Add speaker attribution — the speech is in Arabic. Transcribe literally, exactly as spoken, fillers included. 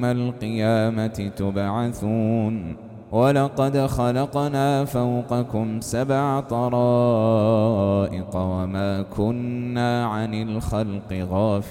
Speaker 1: يوم القيامة تبعثون ولقد خلقنا فوقكم سبع طرائق وما كنا عن الخلق غافلين